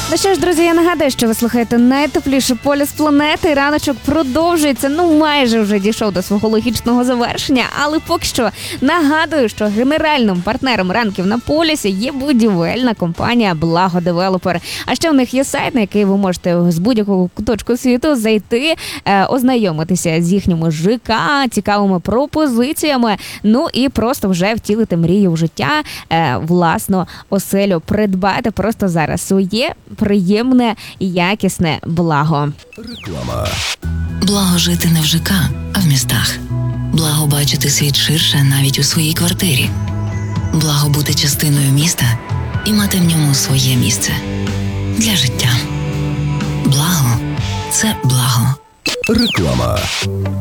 Ну що ж, друзі, я нагадую, що ви слухаєте найтепліший полюс планети. Раночок продовжується, майже вже дійшов до свого логічного завершення, але поки що нагадую, що генеральним партнером ранків на полюсі є будівельна компанія «Благодевелопер». А ще у них є сайт, на який ви можете з будь-якого куточку світу зайти, ознайомитися з їхніми ЖК, цікавими пропозиціями, і просто вже втілити мрію в життя, власну оселю придбати просто зараз своє приємне і якісне благо. Реклама. Благо жити не в ЖК, а в містах. Благо бачити світ ширше навіть у своїй квартирі. Благо бути частиною міста і мати в ньому своє місце. Для життя. Благо – це благо. Реклама.